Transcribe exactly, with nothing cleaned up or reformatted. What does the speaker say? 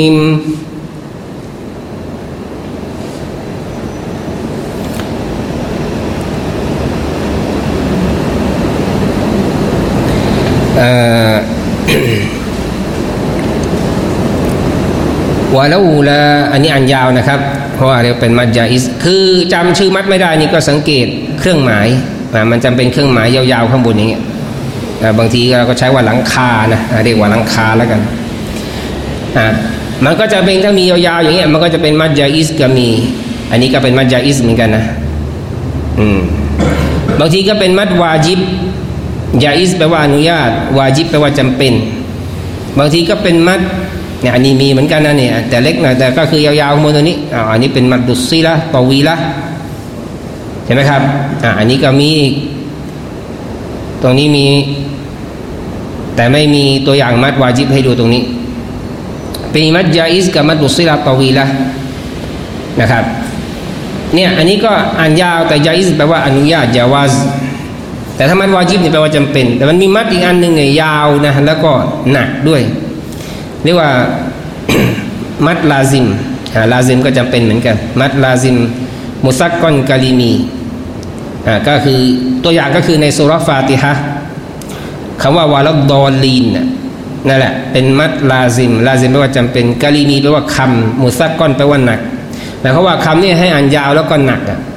วะลาลาอันนี้อ่านยาวนะครับเพราะว่าเรียกเป็นมัดญาอิซคือจำชื่อมัดไม่ได้นี่ก็สังเกตเครื่องหมายมันจำเป็นเครื่องหมายยาวๆข้างบนอย่างเงี้ยบางทีเราก็ใช้ว่าหลังคานะเรียกว่าหลังคาแล้วกันมันก็จะเป็นถ้ามียาวๆอย่างเงี้ยมันก็จะเป็นมัดญาอิซก็มีอันนี้ก็เป็นมัดญาอิซเหมือนกันนะอืมบางทีก็เป็นมัดวาญิบญาอิซแปลว่าอนุญาตวาญิบแปลว่าจำเป็นบางทีก็เป็นมัดเนี่ยอันนี้มีเหมือนกันนะเนี่ยแต่เล็กหน่อยแต่ก็คือยาวๆข้างบนตัวนี้อ่าอันนี้เป็นมัดดุซีละตอวีละเห็นไหมครับอ่าอันนี้ก็มีอีกตรงนี้มีแต่ไม่มีตัวอย่างมัดวาญิบให้ดูตรงนี้เป็นมัดญาอิซกับมัดดุซีละตอวีละนะครับเนี่ยอันนี้ก็อ่านยาวแต่ญาอิซแปลว่าอนุญาตญาวาซแต่ถ้ามัดวาญิบเนี่ยแปลว่าจำเป็นแต่มันมีมัดอีกอันหนึ่งเนี่ยยาวนะแล้วก็หนักด้วยเรียกว่า มัดลาซิมลาซิมก็จำเป็นเหมือนกันมัดลาซิมมุซักกอนกาลิมีอ่าก็คือตัวอย่างก็คือในซูเราะห์ฟาติฮะห์คำว่าวาลัดดอลลีนนั่นแหละเป็นมัดลาซิมลาซิมแปลว่าจำเป็นกาลิมีแปลว่าคำมุซักกอนแปลว่าหนักแต่เขาว่าคำนี้ให้อ่านยาวแล้วก็หนักอ่ะ